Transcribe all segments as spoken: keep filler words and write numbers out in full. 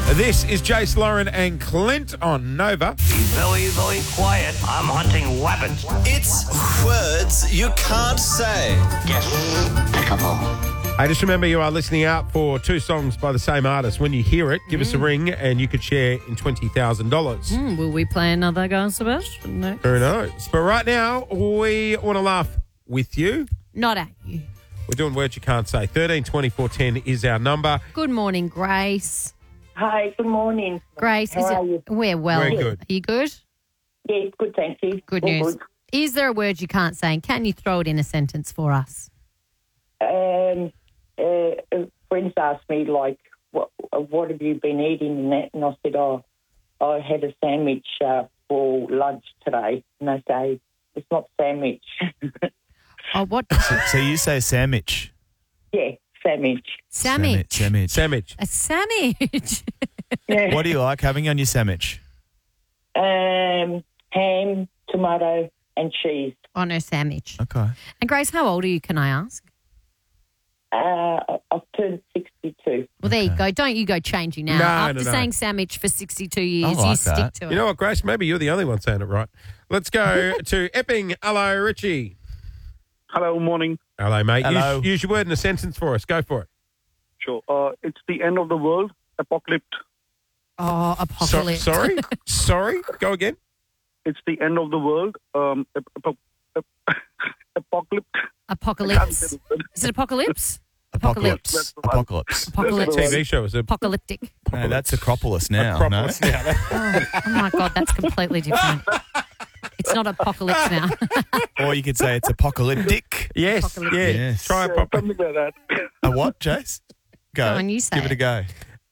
This is Jace, Lauren and Clint on Nova. Be very, very quiet. I'm hunting rabbits. It's words you can't say. Despicable. Hey, just remember you are listening out for two songs by the same artist. When you hear it, give mm. us a ring and you could share in twenty thousand dollars. Mm, will we play another Guy Sebastian? No. Who knows? But right now, we want to laugh with you. Not at you. We're doing words you can't say. thirteen twenty-four ten is our number. Good morning, Grace. Hi, good morning. Grace, How is are it, you? we're well. Very good. Are you good? Yes, good, thank you. Good All news. good. Is there a word you can't say? And can you throw it in a sentence for us? Um, uh, friends asked me, like, what, what have you been eating and that? And I said, oh, I had a sandwich uh, for lunch today. And they say, it's not sandwich. Oh, what? So, so you say sandwich. Yeah, sandwich. Sandwich. Sandwich. Sandwich. A sandwich. Yeah. What do you like having on your sandwich? Um, ham, tomato and cheese. On her sandwich. Okay. And Grace, how old are you, can I ask? Uh, I've turned sixty-two. Well, there you go. Don't you go changing now. No, After no, no. saying sandwich for sixty-two years, I like you stick that. to it. You know what, Grace? Maybe you're the only one saying it right. Let's go to Epping. Hello, Richie. Hello, morning. Hello, mate. Hello. Use, use your word in a sentence for us. Go for it. Sure. Uh, it's the end of the world, apocalypse. Oh, So, apocalypse. sorry? Sorry? Go again? It's the end of the world, um, ap- ap- ap- apocalypse. Apocalypse. Is it apocalypse? Apocalypse. That's the one. Apocalypse. Apocalypse. T V show is a Apocalyptic. No, that's Acropolis now. Acropolis. No? Yeah. Oh, oh my God, that's completely different. It's not apocalypse now. Or you could say it's apocalyptic. Yes. Apocalypse. Yeah. Yes. Try a Yeah, proper. something like that. A what, Jace? Go. Go on, you say Give it a it. go.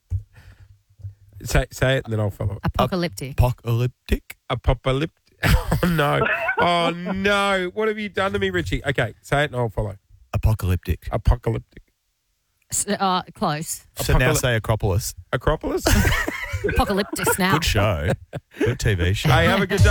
Say, say it and then I'll follow. Apocalyptic. Apocalyptic. Apocalyptic. Oh, no. Oh, no. What have you done to me, Richie? Okay. Say it and I'll follow. Apocalyptic. Apocalyptic. S- Uh, close. So now Apocalyp- say Acropolis. Acropolis? Apocalyptic now. Good show. Good T V show. Hey, have a good day.